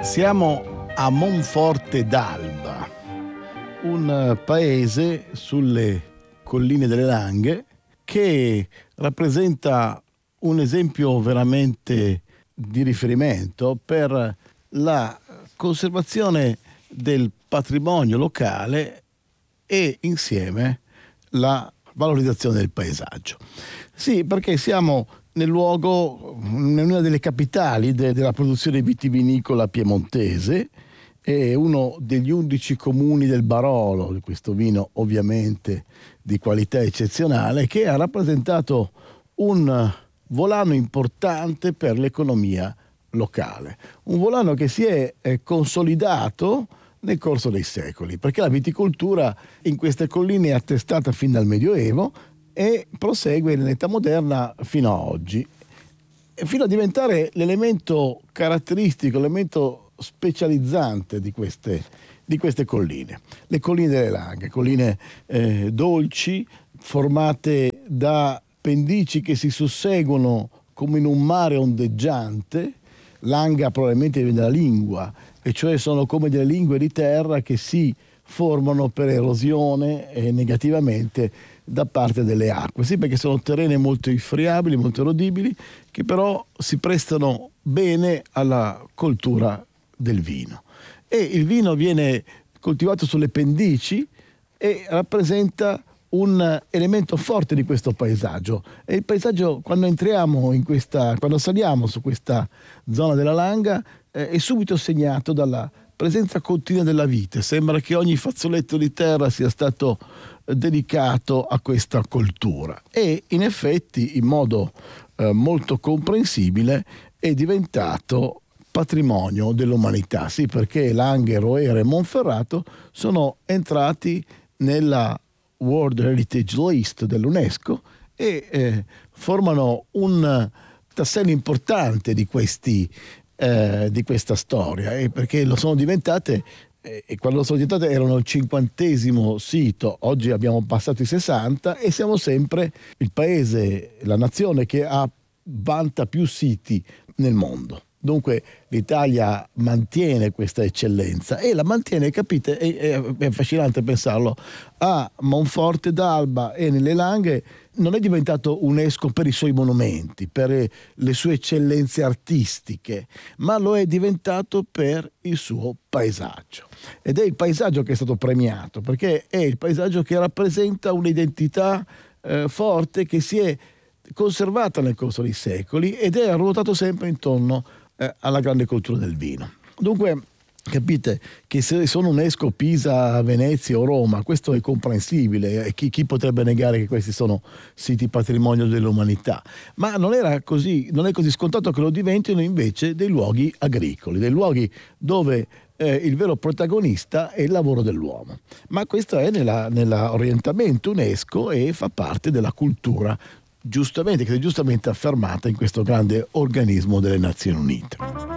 Siamo a Monforte d'Alba, un paese sulle colline delle Langhe che rappresenta un esempio veramente di riferimento per la conservazione del patrimonio locale e insieme la valorizzazione del paesaggio. Sì, perché siamo nel luogo, in una delle capitali della produzione vitivinicola piemontese, è uno degli 11 comuni del Barolo, di questo vino ovviamente di qualità eccezionale, che ha rappresentato un volano importante per l'economia locale. Un volano che si è consolidato nel corso dei secoli, perché la viticoltura in queste colline è attestata fin dal Medioevo e prosegue nell'età moderna fino a oggi, fino a diventare l'elemento caratteristico, l'elemento specializzante di queste colline. Le colline delle Langhe, colline dolci, formate da pendici che si susseguono come in un mare ondeggiante. Langa probabilmente viene dalla lingua, e cioè sono come delle lingue di terra che si formano per erosione negativamente da parte delle acque. Sì, perché sono terreni molto infriabili, molto erodibili, che però si prestano bene alla coltura del vino. E il vino viene coltivato sulle pendici e rappresenta un elemento forte di questo paesaggio. E il paesaggio, quando quando saliamo su questa zona della Langa, è subito segnato dalla presenza continua della vite. Sembra che ogni fazzoletto di terra sia stato dedicato a questa coltura, e in effetti, in modo molto comprensibile, è diventato patrimonio dell'umanità. Sì, perché Langhe, Roera e Monferrato sono entrati nella World Heritage List dell'UNESCO e formano un tassello importante di questa storia, perché lo sono diventate, e quando sono diventate erano il 50° sito. Oggi abbiamo passato i 60 e siamo sempre il paese, la nazione che vanta più siti nel mondo. Dunque l'Italia mantiene questa eccellenza e la mantiene, capite? È affascinante pensarlo. A Monforte d'Alba e nelle Langhe non è diventato UNESCO per i suoi monumenti, per le sue eccellenze artistiche, ma lo è diventato per il suo paesaggio. Ed è il paesaggio che è stato premiato, perché è il paesaggio che rappresenta un'identità forte, che si è conservata nel corso dei secoli ed è ruotato sempre intorno alla grande cultura del vino. Dunque capite che se sono UNESCO, Pisa, Venezia o Roma, questo è comprensibile, e chi potrebbe negare che questi sono siti patrimonio dell'umanità, ma non è così scontato che lo diventino invece dei luoghi agricoli, dei luoghi dove il vero protagonista è il lavoro dell'uomo. Ma questo è nell'orientamento UNESCO e fa parte della cultura, giustamente, che è giustamente affermata in questo grande organismo delle Nazioni Unite.